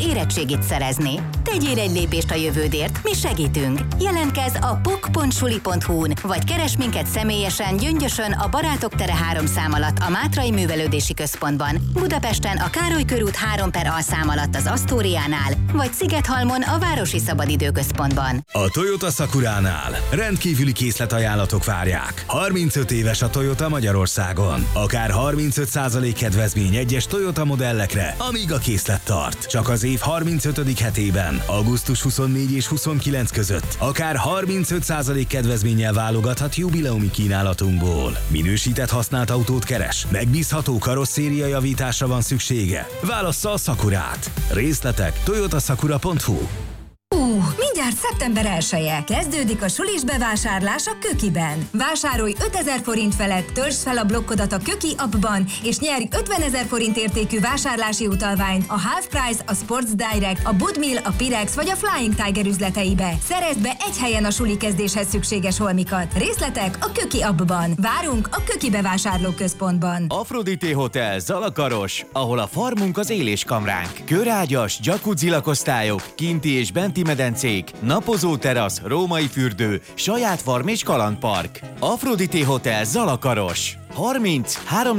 érettségit szerezni. Tegyél egy lépést a jövődért, mi segítünk. Jelentkezz a puk.suli.hu-n, vagy keres minket személyesen Gyöngyösön a Barátok tere 3 szám alatt a Mátrai Művelődési Központban, Budapesten a Károly körút 3/A szám alatt az Asztóriánál, vagy Szigethalmon a Városi Szabadidőközpontban. A Toyota Sakuránál rendkívüli készletajánlatok várják. 35 éves a Toyota Magyarországon. Akár 35% kedvezmény egyes Toyota modellekre, amíg a készlet tart. Csak az év 35. hetében, augusztus 24 és 29 között akár 35% kedvezménnyel válogathat jubileumi kínálatunkból. Minősített használt autót keres? Megbízható karosszéria javításra van szüksége? Válassza a Sakurát. Részletek toyotasakura.hu. Mindjárt szeptember 1-e. Kezdődik a sulis bevásárlás a Kökiben. Vásárolj 5000 forint felett, töltsd fel a blokkodat a Köki appban, és nyerj 50 000 forint értékű vásárlási utalványt a Half Price, a Sports Direct, a Budmill, a Pirex vagy a Flying Tiger üzleteibe. Szerezd be egy helyen a suli kezdéshez szükséges holmikat. Részletek a Köki appban. Várunk a Köki bevásárlóközpontban. Aphrodite Hotel Zalakaros, ahol a farmunk az éléskamránk. Körágyas, jacuzzi lakosztályok, kinti és benti medencék, napozó terasz, római fürdő, saját farm és kalandpark. Aphrodite Hotel Zalakaros. 30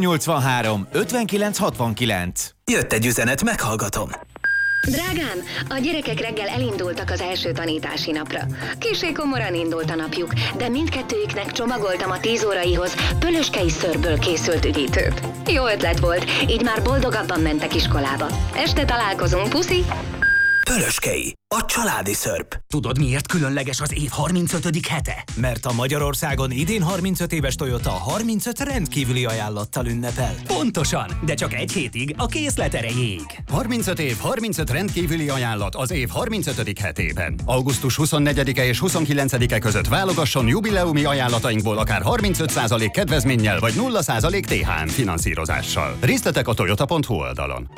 383 59 69. Jött egy üzenet, meghallgatom. Drágám, a gyerekek reggel elindultak az első tanítási napra. Kissé komoran indult a napjuk, de mindkettőjüknek csomagoltam a 10 óraihoz pölöskei szörből készült üdítőt. Jó ötlet volt, így már boldogabban mentek iskolába. Este találkozunk, puszi! Pölöskei, a családi szörp. Tudod, miért különleges az év 35. hete? Mert a Magyarországon idén 35 éves Toyota 35 rendkívüli ajánlattal ünnepel. Pontosan, de csak egy hétig a készlet erejéig. 35 év, 35 rendkívüli ajánlat az év 35. hetében. Augusztus 24-e és 29-e között válogasson jubileumi ajánlatainkból akár 35% kedvezménnyel vagy 0% THM finanszírozással. Részletek a toyota.hu oldalon.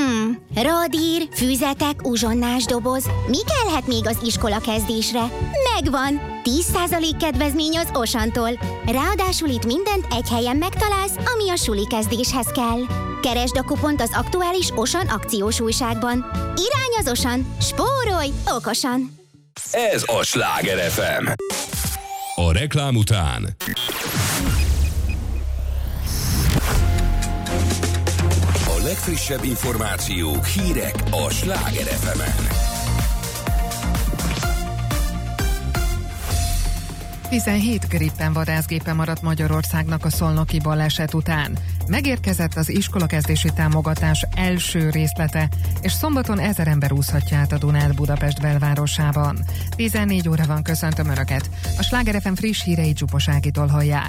Radír, füzetek, uzsonnás doboz. Mi kellhet még az iskola kezdésre? Megvan! 10% kedvezmény az Osantól. Ráadásul itt mindent egy helyen megtalálsz, ami a suli kezdéshez kell. Keresd a kupont az aktuális Osan akciós újságban. Irány az Osan! Spórolj okosan! Ez a Sláger FM. A reklám után a legfrissebb információk, hírek a Sláger FM-en. 17 Gripen vadászgépe maradt Magyarországnak a szolnoki baleset után. Megérkezett az iskolakezdési támogatás első részlete, és szombaton 1000 ember úszhatja át a Dunát Budapest belvárosában. 14 óra van, köszöntöm Önöket. A Sláger FM friss híreit Zsupos Ágitól hallják.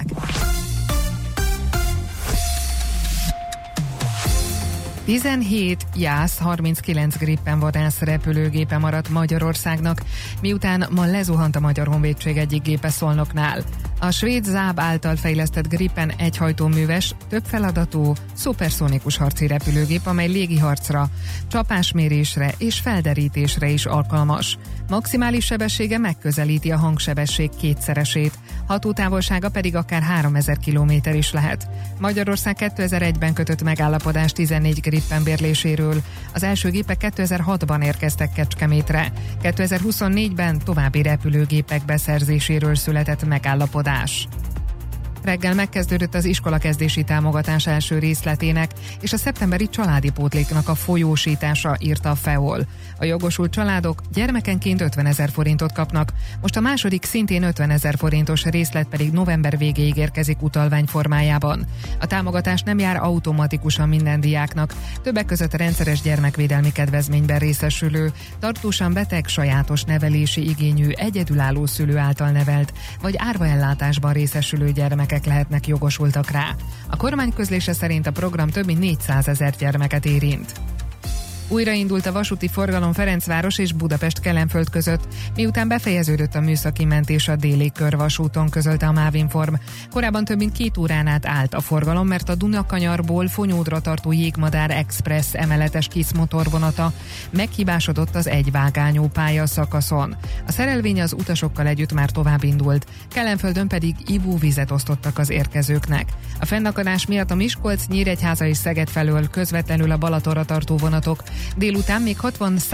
17 Jász 39 Gripen vadász repülőgépe maradt Magyarországnak, miután ma lezuhant a Magyar Honvédség egyik gépe Szolnoknál. A svéd Saab által fejlesztett Gripen egyhajtóműves, több feladatú, szuperszónikus harci repülőgép, amely légiharcra, csapásmérésre és felderítésre is alkalmas. Maximális sebessége megközelíti a hangsebesség kétszeresét, hatótávolsága pedig akár 3000 km is lehet. Magyarország 2001-ben kötött megállapodást 14 Gripen bérléséről. Az első gépek 2006-ban érkeztek Kecskemétre. 2024-ben további repülőgépek beszerzéséről született megállapodás. Reggel megkezdődött az iskolakezdési támogatás első részletének és a szeptemberi családi pótléknak a folyósítása, írta a FEOL. A jogosult családok gyermekenként 50 000 forintot kapnak, most a második szintén 50 000 forintos részlet pedig november végéig érkezik utalvány formájában. A támogatás nem jár automatikusan minden diáknak, többek között a rendszeres gyermekvédelmi kedvezményben részesülő, tartósan beteg, sajátos nevelési igényű, egyedülálló szülő által nevelt vagy árvaellátásban részesülő gyermekek lehetnek jogosultak rá. A kormány közlése szerint a program több mint 400 000 gyermeket érint. Újraindult a vasúti forgalom Ferencváros és Budapest Kelenföld között, miután befejeződött a műszaki mentés a Déli körvasúton, közölte a Mávinform. Korábban több mint 2 órán át állt a forgalom, mert a Dunakanyarból Fonyódra tartó Jégmadár Express emeletes KISZ motorvonata meghibásodott az egyvágányú pályaszakaszon. A szerelvény az utasokkal együtt már tovább indult, Kelenföldön pedig ivóvizet osztottak az érkezőknek. A fennakadás miatt a Miskolc, Nyíregyháza és Szeged felől közvetlenül a Balatonra tartó vonatok délután még 60